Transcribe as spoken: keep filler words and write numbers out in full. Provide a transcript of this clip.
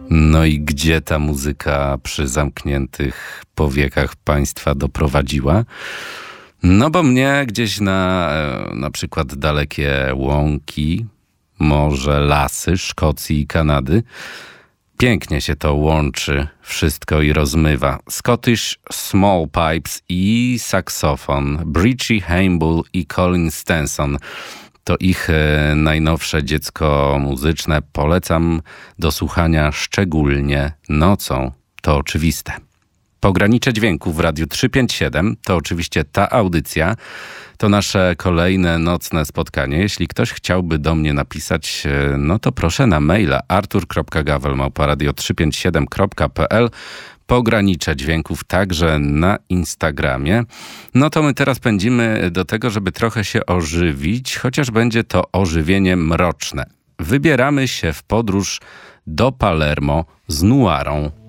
No i gdzie ta muzyka przy zamkniętych powiekach państwa doprowadziła? No bo mnie gdzieś na na przykład dalekie łąki, morze, lasy Szkocji i Kanady. Pięknie się to łączy wszystko i rozmywa. Scottish Small Pipes i saksofon, Bridgie Heimbull i Colin Stenson. To ich e, najnowsze dziecko muzyczne. Polecam do słuchania szczególnie nocą. To oczywiste. Pogranicze dźwięku w Radiu trzysta pięćdziesiąt siedem to oczywiście ta audycja. To nasze kolejne nocne spotkanie. Jeśli ktoś chciałby do mnie napisać, no to proszę na maila artur kropka gawel małpa radio trzysta pięćdziesiąt siedem kropka p l. Pogranicze dźwięków także na Instagramie. No to my teraz pędzimy do tego, żeby trochę się ożywić, chociaż będzie to ożywienie mroczne. Wybieramy się w podróż do Palermo z Nuarą.